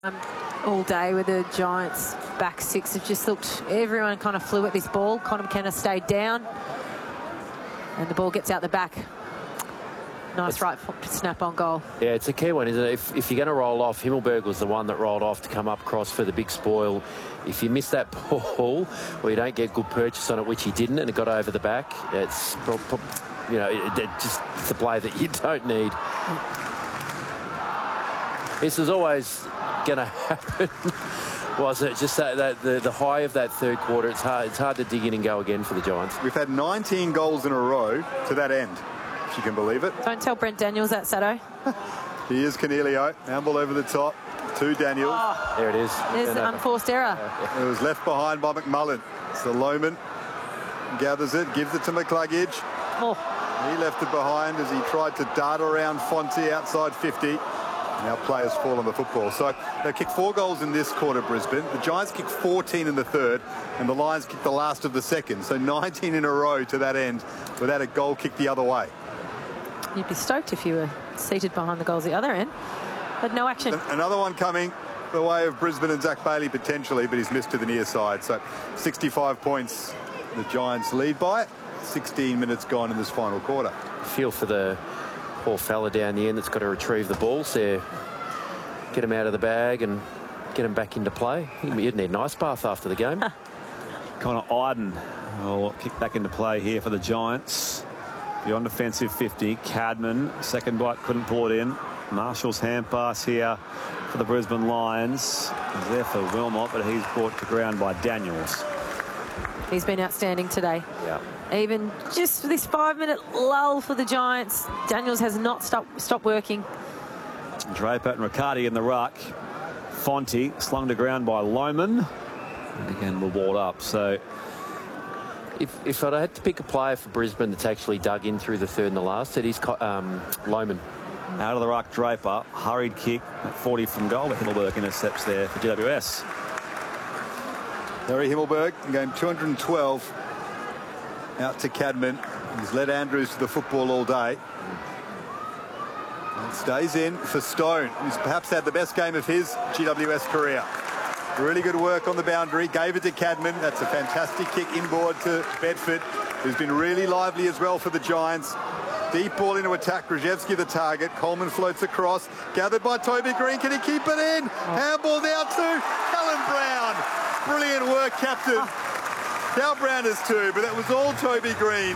all day with the Giants back six. It just looked, everyone kind of flew at this ball. Connor McKenna stayed down and the ball gets out the back. Nice right snap on goal. Yeah, it's a key one, isn't it? If you're going to roll off, Himmelberg was the one that rolled off to come up across for the big spoil. If you miss that ball or you don't get good purchase on it, which he didn't, and it got over the back, it's, you know, just it's a play that you don't need. This is always going to happen. Was it just that the high of that third quarter? It's hard to dig in and go again for the Giants. We've had 19 goals in a row to that end, if you can believe it. Don't tell Brent Daniels that, Sato. Here's Coniglio, handball over the top to Daniels. Oh, there it is. There's an unforced error. It was left behind by McMullen. So Lohman gathers it, gives it to McCluggage. Oh. He left it behind as he tried to dart around Fonte outside 50. Now players fall on the football. So they kicked 4 goals in this quarter, Brisbane. The Giants kicked 14 in the third, and the Lions kicked the last of the second. So 19 in a row to that end without a goal kicked the other way. You'd be stoked if you were seated behind the goals the other end, but no action. Another one coming the way of Brisbane and Zach Bailey potentially, but he's missed to the near side. So 65 points the Giants lead by. 16 minutes gone in this final quarter. Feel for the poor fella down the end that's got to retrieve the balls there. Get him out of the bag and get him back into play. You'd need an ice bath after the game. Connor Iden will kick back into play here for the Giants. Beyond defensive 50. Cadman, second bite, couldn't pull it in. Marshall's hand pass here for the Brisbane Lions. He's there for Wilmot, but he's brought to ground by Daniels. He's been outstanding today. Yeah. Even just for this 5-minute lull for the Giants, Daniels has not stopped working. Draper and Riccardi in the ruck. Fonte slung to ground by Lohman. And again, the walled up. So if I'd had to pick a player for Brisbane that's actually dug in through the third and the last, it is Lohman. Out of the ruck, Draper. Hurried kick at 40 from goal, but Himmelberg intercepts there for GWS. Harry Himmelberg, game 212. Out to Cadman. He's led Andrews to the football all day. And stays in for Stone, who's perhaps had the best game of his GWS career. Really good work on the boundary. Gave it to Cadman. That's a fantastic kick inboard to Bedford, who's been really lively as well for the Giants. Deep ball into attack. Krzyzewski the target. Coleman floats across. Gathered by Toby Green. Can he keep it in? Handball now to Callum Brown. Brilliant work, captain. Cal Brown is too, but that was all Toby Green.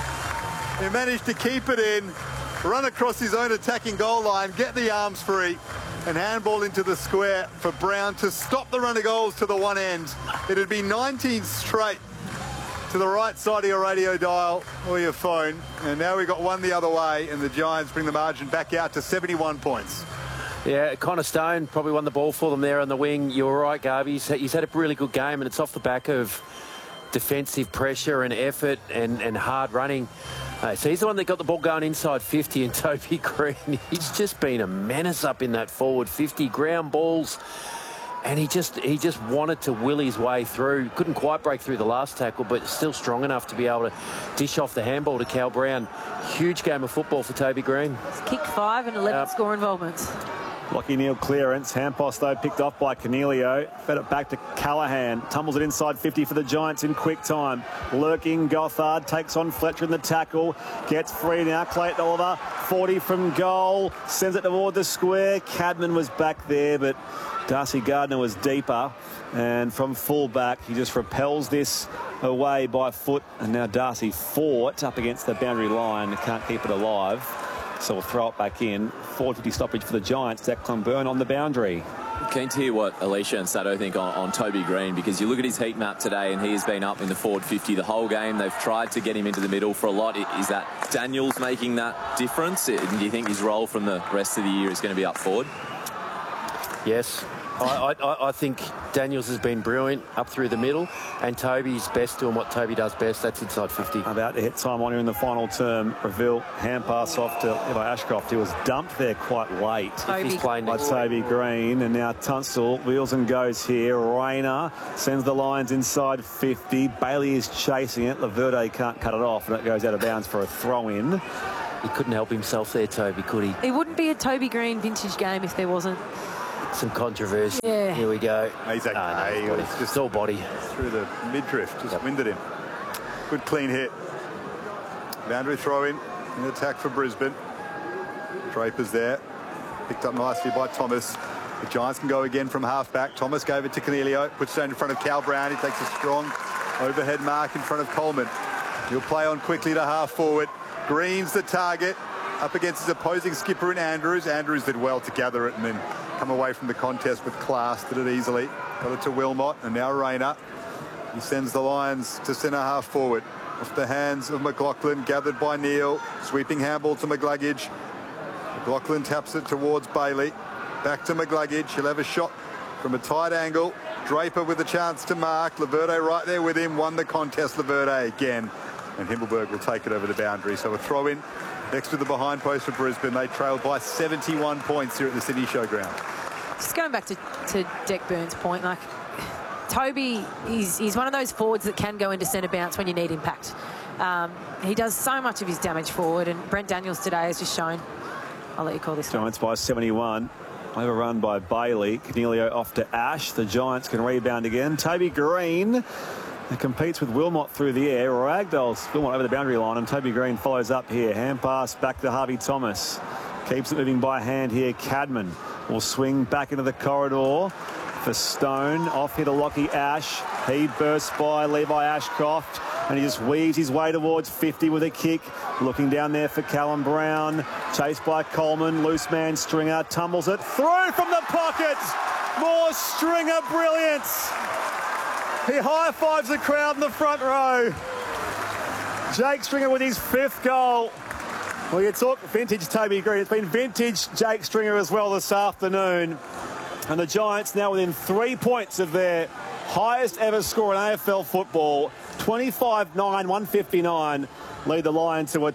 He managed to keep it in, run across his own attacking goal line, get the arms free, and handball into the square for Brown to stop the run of goals to the one end. It'd be 19 straight to the right side of your radio dial or your phone. And now we've got one the other way, and the Giants bring the margin back out to 71 points. Yeah, Connor Stone probably won the ball for them there on the wing. You were right, Garvey. He's had a really good game, and it's off the back of defensive pressure and effort and hard running. So he's the one that got the ball going inside 50, and Toby Green, he's just been a menace up in that forward 50, ground balls, and he just wanted to will his way through. Couldn't quite break through the last tackle, but still strong enough to be able to dish off the handball to Cal Brown. Huge game of football for Toby Green. He's kicked 5 and 11 score involvements. Lockie Neal clearance. Hand pass, though, picked off by Coniglio. Fed it back to Callaghan. Tumbles it inside 50 for the Giants in quick time. Lurking, Gothard takes on Fletcher in the tackle. Gets free now. Clayton Oliver, 40 from goal. Sends it toward the square. Cadman was back there, but Darcy Gardner was deeper. And from full back, he just repels this away by foot. And now Darcy fought up against the boundary line. Can't keep it alive. So we'll throw it back in. 4:50 stoppage for the Giants. Declan Byrne on the boundary. Keen to hear what Alicia and Sato think on Toby Green, because you look at his heat map today and he has been up in the forward 50 the whole game. They've tried to get him into the middle for a lot. Is that Daniels making that difference? Do you think his role from the rest of the year is going to be up forward? Yes. I think Daniels has been brilliant up through the middle, and Toby's best doing what Toby does best. That's inside 50. About to hit time on here in the final term. Reveal hand pass off to Levi Ashcroft. He was dumped there quite late. He's playing by Toby Green, and now Tunstall wheels and goes here. Rayner sends the Lions inside 50. Bailey is chasing it. Laverde can't cut it off, and it goes out of bounds for a throw-in. He couldn't help himself there, Toby, could he? It wouldn't be a Toby Green vintage game if there wasn't some controversy. Yeah. Here we go. He's okay. No, It's just all body. through the midriff, just winded him. Good clean hit. Boundary throw in attack for Brisbane. Draper's there. Picked up nicely by Thomas. The Giants can go again from half-back. Thomas gave it to Cornelio. Puts it in front of Cal Brown. He takes a strong overhead mark in front of Coleman. He'll play on quickly to half-forward. Green's the target. Up against his opposing skipper in Andrews. Andrews did well to gather it and then come away from the contest with class. Did it easily. Got it to Wilmot. And now Rayner. He sends the Lions to centre half-forward. Off the hands of McLaughlin. Gathered by Neal. Sweeping handball to McGluggage. McLaughlin taps it towards Bailey. Back to McGluggage. He'll have a shot from a tight angle. Draper with a chance to mark. Laverde right there with him. Won the contest, Laverde again. And Himmelberg will take it over the boundary. So a throw in next to the behind post for Brisbane. They trailed by 71 points here at the Sydney Showground. Just going back to Deck Burns' point, like, Toby, he's one of those forwards that can go into centre bounce when you need impact. He does so much of his damage forward, and Brent Daniels today has just shown. I'll let you call this one. Giants by 71. Overrun by Bailey. Cornelio off to Ash. The Giants can rebound again. Toby Green competes with Wilmot through the air. Ragdolls Wilmot over the boundary line, and Toby Green follows up here. Hand pass back to Harvey Thomas. Keeps it moving by hand here. Cadman will swing back into the corridor for Stone. Off here to Lockie Ash. He bursts by Levi Ashcroft, and he just weaves his way towards 50 with a kick. Looking down there for Callum Brown. Chased by Coleman. Loose man Stringer tumbles it through from the pocket. More Stringer brilliance. He high-fives the crowd in the front row. Jake Stringer with his 5th goal. Well, you talk vintage Toby Green. It's been vintage Jake Stringer as well this afternoon. And the Giants now within 3 points of their highest ever score in AFL football. 25-9, 159. Lead the Lions to a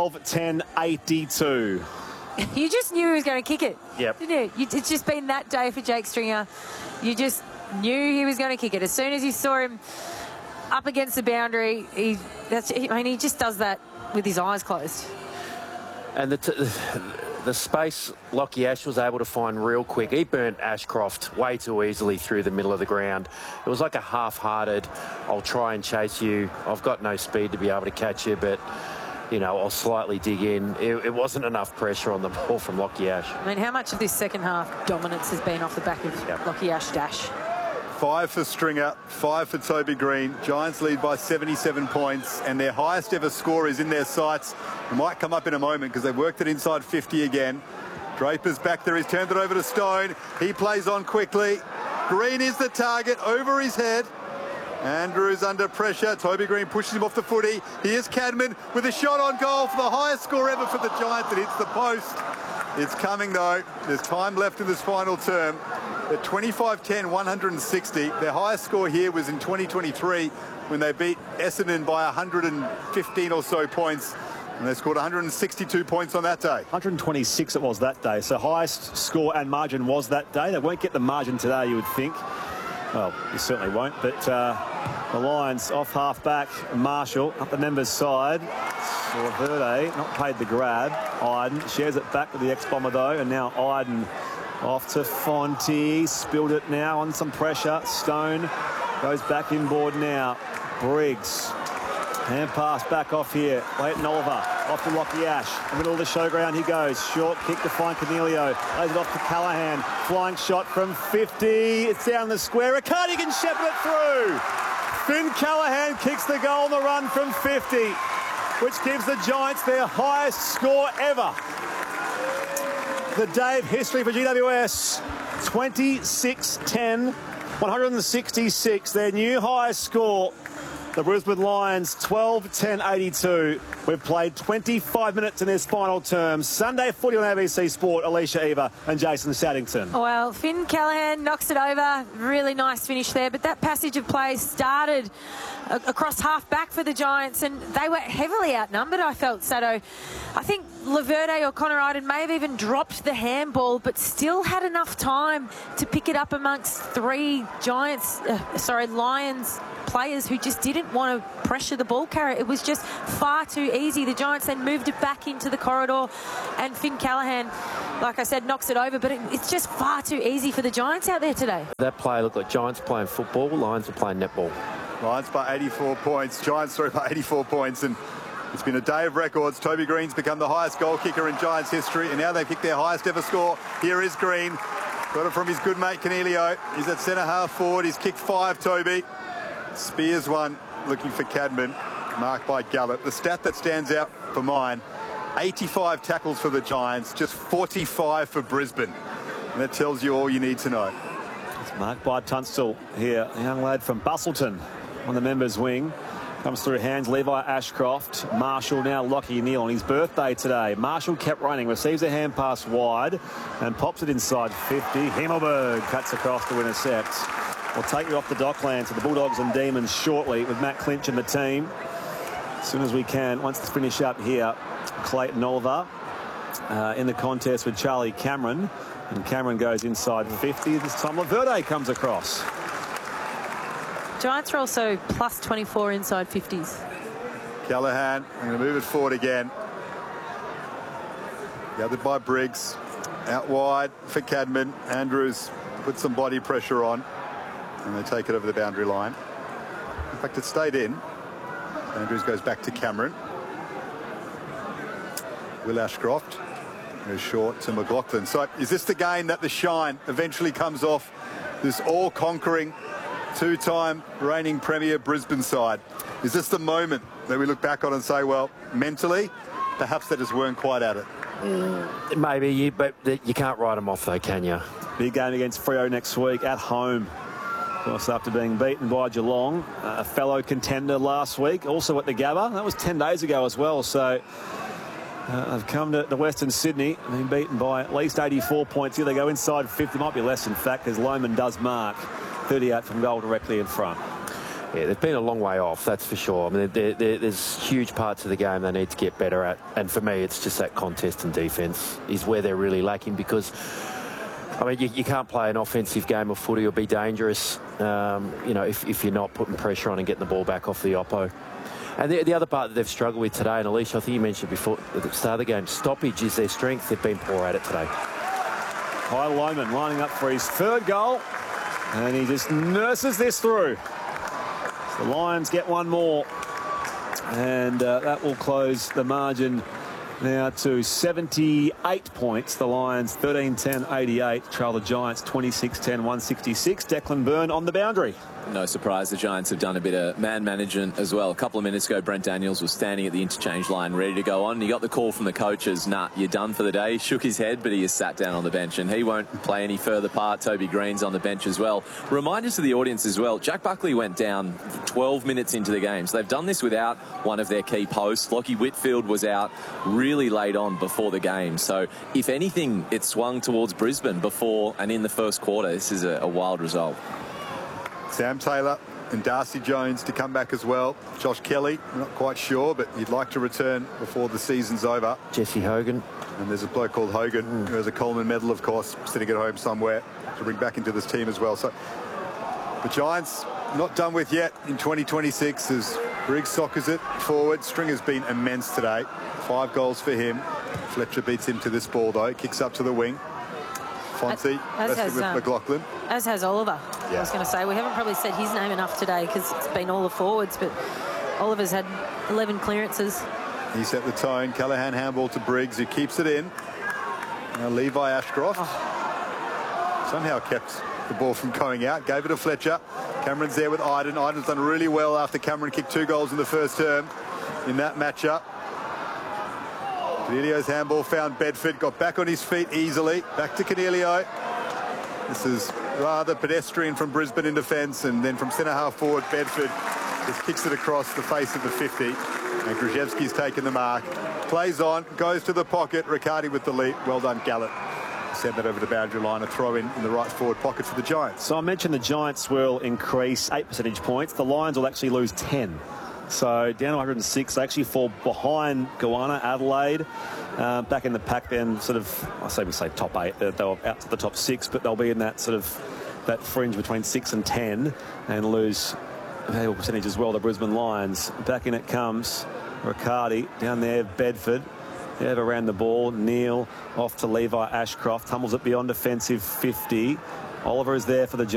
12-10-82. You just knew he was going to kick it. Yep. Didn't you? It's just been that day for Jake Stringer. You just knew he was going to kick it. As soon as you saw him up against the boundary, he just does that with his eyes closed. And the space Lockie Ash was able to find real quick. He burnt Ashcroft way too easily through the middle of the ground. It was like a half-hearted, I'll try and chase you. I've got no speed to be able to catch you, but, you know, I'll slightly dig in. It wasn't enough pressure on the ball from Lockie Ash. I mean, how much of this second half dominance has been off the back of Lockie Ash dash? 5 for Stringer, 5 for Toby Green. Giants lead by 77 points, and their highest ever score is in their sights. It might come up in a moment because they've worked it inside 50 again. Draper's back there. He's turned it over to Stone. He plays on quickly. Green is the target over his head. Andrews under pressure. Toby Green pushes him off the footy. Here's Cadman with a shot on goal for the highest score ever for the Giants. It hits the post. It's coming though. There's time left in this final term. At 25-10, 160. Their highest score here was in 2023 when they beat Essendon by 115 or so points. And they scored 162 points on that day. 126 it was that day. So highest score and margin was that day. They won't get the margin today, you would think. Well, you certainly won't. But the Lions off half-back. Marshall up the members' side. Verde not paid the grab. Iden shares it back with the ex-Bomber though. And now Iden off to Fonte. Spilled it now on some pressure. Stone goes back inboard now. Briggs. Hand pass back off here. Leighton Oliver off to Lockie Ash. In the middle of the showground he goes. Short kick to find Cornelio. Lays it off to Callaghan. Flying shot from 50. It's down the square. Riccardi can shepherd it through. Finn Callaghan kicks the goal on the run from 50, which gives the Giants their highest score ever. The day of history for GWS. 26-10, 166. Their new highest score. The Brisbane Lions, 12-10-82. We've played 25 minutes in this final term. Sunday footy on ABC Sport. Alicia Eva and Jason Saddington. Well, Finn Callaghan knocks it over. Really nice finish there. But that passage of play started across half-back for the Giants, and they were heavily outnumbered, I felt, Sado. I think Laverde or Connor Iden may have even dropped the handball, but still had enough time to pick it up amongst 3 Lions players who just didn't want to pressure the ball carrier. It was just far too easy. The Giants then moved it back into the corridor, and Finn Callaghan like I said, knocks it over, but it's just far too easy for the Giants out there today. That play looked like Giants playing football, Lions were playing netball. Lions by 84 points. Giants through by 84 points. And it's been a day of records. Toby Green's become the highest goal kicker in Giants history. And now they've kicked their highest ever score. Here is Green. Got it from his good mate, Canelio. He's at centre half forward. He's kicked 5, Toby. Spears one, looking for Cadman. Marked by Gallup. The stat that stands out for mine, 85 tackles for the Giants, just 45 for Brisbane. And that tells you all you need to know. It's marked by Tunstall here, a young lad from Bustleton on the members' wing. Comes through hands, Levi Ashcroft. Marshall now Lockie Neal on his birthday today. Marshall kept running, receives a hand pass wide and pops it inside 50. Himmelberg cuts across to intercept. We'll take you off the Docklands to the Bulldogs and Demons shortly with Matt Clinch and the team. As soon as we can, once to finish up here, Clayton Oliver in the contest with Charlie Cameron. And Cameron goes inside 50. This time Laverde comes across. Giants are also plus 24 inside 50s. Callaghan, I'm going to move it forward again. Gathered by Briggs. Out wide for Cadman. Andrews put some body pressure on. And they take it over the boundary line. In fact, it stayed in. Andrews goes back to Cameron. Will Ashcroft goes short to McLaughlin. So is this the game that the shine eventually comes off this all-conquering two-time reigning premier Brisbane side? Is this the moment that we look back on and say, well, mentally, perhaps they just weren't quite at it? Maybe, but you can't write them off though, can you? Big game against Freo next week at home. Of course, after being beaten by Geelong, a fellow contender last week, also at the Gabba. That was 10 days ago as well. So they've come to Western Sydney and been beaten by at least 84 points. Here they go inside 50. Might be less, in fact, because Lohman does mark 38 from goal directly in front. Yeah, they've been a long way off, that's for sure. I mean, there's huge parts of the game they need to get better at. And for me, it's just that contest and defence is where they're really lacking because, I mean, you can't play an offensive game of footy or be dangerous, you know, if you're not putting pressure on and getting the ball back off the oppo. And the other part that they've struggled with today, and Alicia, I think you mentioned before at the start of the game, stoppage is their strength. They've been poor at it today. Kyle Lohman lining up for his 3rd goal, and he just nurses this through. The Lions get one more, and that will close the margin now to 78 points. The Lions 13-10-88 trail the Giants 26-10-166. Declan Byrne on the boundary. No surprise the Giants have done a bit of man management as well. A couple of minutes ago, Brent Daniels was standing at the interchange line ready to go on. He got the call from the coaches, nah, you're done for the day. He shook his head, but he is sat down on the bench and he won't play any further part. Toby Green's on the bench as well. Reminders to the audience as well, Jack Buckley went down 12 minutes into the game. So they've done this without one of their key posts. Lockie Whitfield was out really late on before the game. So if anything, it swung towards Brisbane before and in the first quarter. This is a wild result. Sam Taylor and Darcy Jones to come back as well. Josh Kelly, not quite sure, but he'd like to return before the season's over. Jesse Hogan. And there's a bloke called Hogan, who has a Coleman medal, of course, sitting at home somewhere to bring back into this team as well. So the Giants not done with yet in 2026 as Briggs soccers it forward. Stringer's been immense today. 5 goals for him. Fletcher beats him to this ball, though. Kicks up to the wing. Fonzie, wrestling with McLaughlin. As has Oliver. Yeah. I was going to say, we haven't probably said his name enough today because it's been all the forwards, but Oliver's had 11 clearances. He set the tone. Callaghan handball to Briggs, who keeps it in. Now Levi Ashcroft somehow kept the ball from going out. Gave it to Fletcher. Cameron's there with Iden. Iden's done really well after Cameron kicked 2 goals in the first term in that matchup. Canelio's handball found Bedford, got back on his feet easily. Back to Canelio. This is rather pedestrian from Brisbane in defence, and then from centre half forward, Bedford just kicks it across the face of the 50. And Grzyzewski's taken the mark. Plays on, goes to the pocket. Riccardi with the lead. Well done, Gallup. Send that over the boundary line. A throw in the right forward pocket for the Giants. So I mentioned the Giants will increase 8 percentage points. The Lions will actually lose 10. So down to 106, they actually fall behind Goanna, Adelaide, back in the pack then, sort of, we say top 8, they'll out to the top 6, but they'll be in that sort of, that fringe between 6 and 10 and lose a valuable percentage as well, the Brisbane Lions. Back in it comes Riccardi, down there, Bedford, Ever around the ball. Neil off to Levi Ashcroft. Tumbles it beyond defensive 50. Oliver is there for the